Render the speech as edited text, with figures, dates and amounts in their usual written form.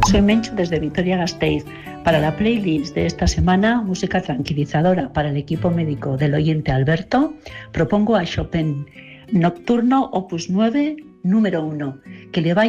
Soy Menchu desde Vitoria-Gasteiz. Para la playlist de esta semana, música tranquilizadora para el equipo médico del oyente Alberto, propongo a Chopin, Nocturno Opus 9, número 1, que le vaya